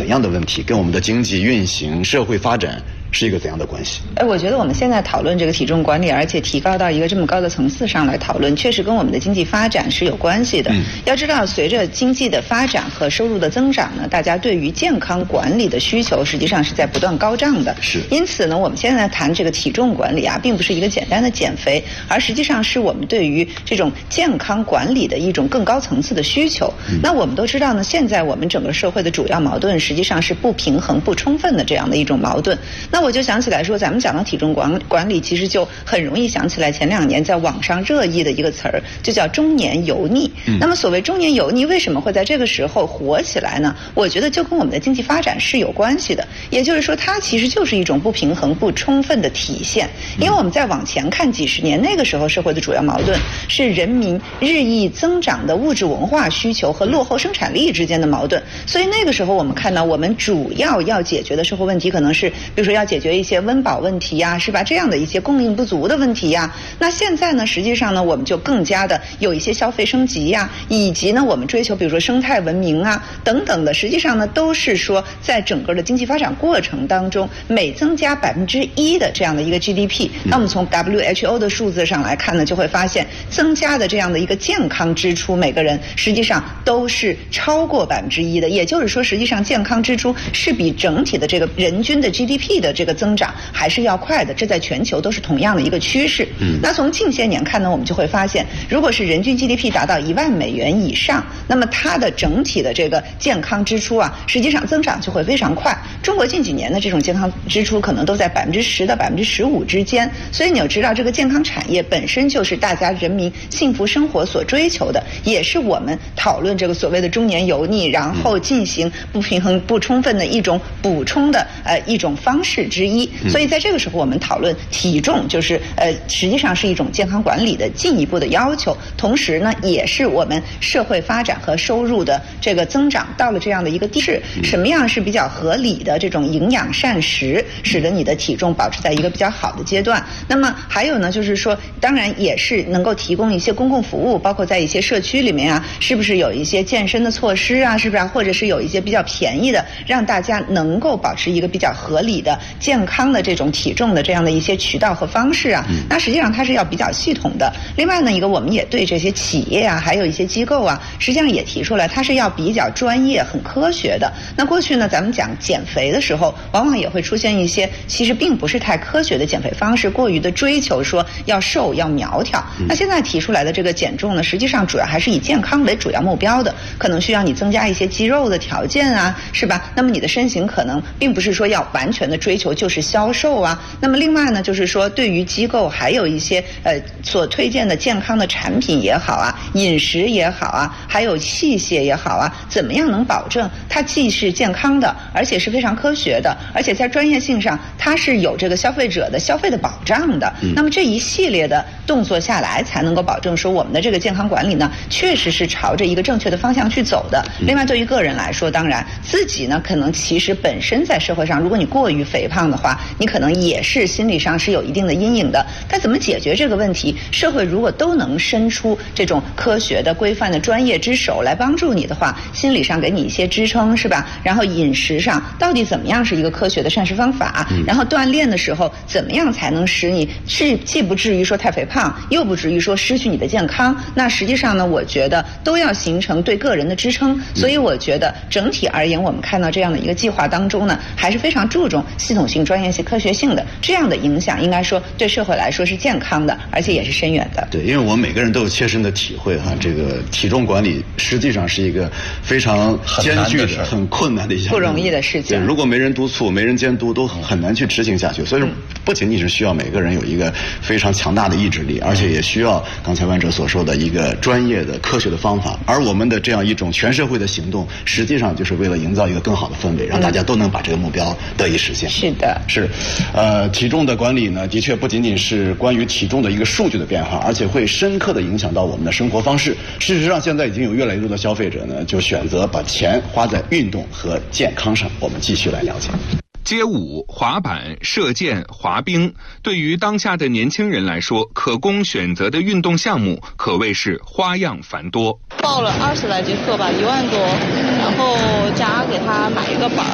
怎样的问题？跟我们的经济运行、社会发展是一个怎样的关系？ 我觉得我们现在讨论这个体重管理，而且提高到一个这么高的层次上来讨论，确实跟我们的经济发展是有关系的。要知道，随着经济的发展和收入的增长呢，大家对于健康管理的需求实际上是在不断高涨的。 是。 因此呢，我们现在谈这个体重管理啊，并不是一个简单的减肥，而实际上是我们对于这种健康管理的一种更高层次的需求。那我们都知道呢，现在我们整个社会的主要矛盾实际上是不平衡、不充分的这样的一种矛盾。那我就想起来说，咱们讲到体重管理，其实就很容易想起来前2年在网上热议的一个词儿，就叫中年油腻。那么所谓中年油腻为什么会在这个时候火起来呢？我觉得就跟我们的经济发展是有关系的。也就是说，它其实就是一种不平衡、不充分的体现。因为我们再往前看几十年，那个时候社会的主要矛盾是人民日益增长的物质文化需求和落后生产力之间的矛盾。所以那个时候我们看到，我们主要解决的社会问题可能是，比如说要解决一些温饱问题呀，是吧？这样的一些供应不足的问题呀。那现在呢，实际上呢，我们就更加的有一些消费升级呀，以及呢，我们追求比如说生态文明啊等等的，实际上呢，都是说在整个的经济发展过程当中，每增加1%的这样的一个 GDP， 那我们从 WHO 的数字上来看呢，就会发现增加的这样的一个健康支出，每个人实际上都是超过1%的。也就是说，实际上健康支出是比整体的这个人均的 GDP 的这个增长还是要快的，这在全球都是同样的一个趋势。那从近些年看呢，我们就会发现，如果是人均 GDP 达到$10,000以上，那么它的整体的这个健康支出啊，实际上增长就会非常快。中国近几年的这种健康支出可能都在10%到15%之间，所以你要知道，这个健康产业本身就是大家人民幸福生活所追求的，也是我们讨论这个所谓的中年油腻，然后进行不平衡、不充分的一种补充的一种方式之一。所以在这个时候，我们讨论体重，就是实际上是一种健康管理的进一步的要求，同时呢，也是我们社会发展和收入的这个增长到了这样的一个地势，什么样是比较合理的这种营养膳食，使得你的体重保持在一个比较好的阶段。那么还有呢，就是说，当然也是能够提供一些公共服务，包括在一些社区里面啊，是不是有一些健身的措施啊，是不是或者是有一些比较便宜的，让大家能够保持一个比较合理的健康的这种体重的这样的一些渠道和方式啊。那实际上它是要比较系统的。另外呢，一个我们也对这些企业啊，还有一些机构啊，实际上也提出来，它是要比较专业、很科学的。那过去呢，咱们讲减肥的时候，往往也会出现一些其实并不是太科学的减肥方式，过于的追求说要瘦、要苗条。那现在提出来的这个减重呢，实际上主要还是以健康为主要目标的，可能需要你增加一些肌肉的条件啊，是吧？那么你的身形可能并不是说要完全的追求就是消瘦啊。那么另外呢，就是说对于机构还有一些所推荐的健康的产品也好啊，饮食也好啊，还有器械也好啊，怎么样能保证它既是健康的，而且是非常科学的，而且在专业性上它是有这个消费者的消费的保障的。那么这一系列的动作下来，才能够保证说我们的这个健康管理呢，确实是朝着一个正确的方向去走的。另外，对于个人来说，当然自己呢，可能其实本身在社会上，如果你过于肥胖的话，你可能也是心理上是有一定的阴影的。但怎么解决这个问题？社会如果都能伸出这种科学的、规范的专业之手来帮助你的话，心理上给你一些支撑，是吧？然后饮食上到底怎么样是一个科学的膳食方法？然后锻炼的时候怎么样才能使你既不至于说太肥胖，又不至于说失去你的健康？那实际上呢，我觉得都要形成对个人的支撑。所以我觉得整体而言，我们看到这样的一个计划当中呢，还是非常注重系统性、专业性、科学性的。这样的影响应该说对社会来说是健康的，而且也是深远的。 对，因为我们每个人都有切身的体会哈，这个体重管理实际上是一个非常艰巨的、很困难的一项不容易的事情。 对，如果没人督促、没人监督，都很难去执行下去。所以说，不仅仅是需要每个人有一个非常强大的意志力，而且也需要刚才万哲所说的一个专业的、科学的方法。而我们的这样一种全社会的行动，实际上就是为了营造一个更好的氛围，让大家都能把这个目标得以实现。 是的， 是，体重的管理呢，的确不仅仅是关于体重的一个数据的变化，而且会深刻的影响到我们的生活方式。事实上，现在已经有越来越多的消费者呢，就选择把钱花在运动和健康上。我们继续来了解。 街舞、滑板、射箭、滑冰，对于当下的年轻人来说，可供选择的运动项目可谓是花样繁多。 报了20来节课吧，1万多，然后家给他买一个板，